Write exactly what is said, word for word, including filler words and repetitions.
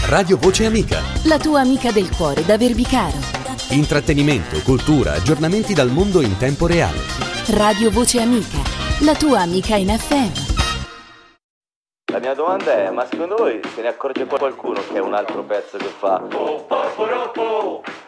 Radio Voce Amica. La tua amica del cuore da Verbicaro. Intrattenimento, cultura, aggiornamenti dal mondo in tempo reale. Radio Voce Amica, la tua amica in F M. La mia domanda è, ma secondo voi se ne accorge qualcuno che è un altro pezzo che fa...